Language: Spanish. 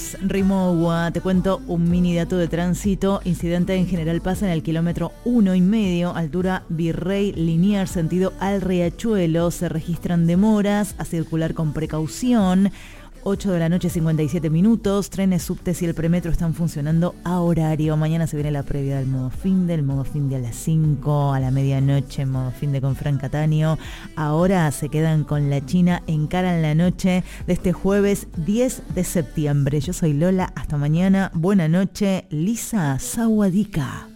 Buenas, Rimowa. Te cuento un mini dato de tránsito. Incidente en General Paz en el kilómetro 1,5, altura Virrey Liniers, sentido al Riachuelo. Se registran demoras, a circular con precaución. 8 de la noche, 57 minutos. Trenes, subtes y el premetro están funcionando a horario. Mañana se viene la previa del modo fin de a las 5, a la medianoche, modo fin de con Fran Cataño. Ahora se quedan con la China, encaran la noche de este jueves 10 de septiembre. Yo soy Lola, hasta mañana. Buena noche, Lisa Sawadika.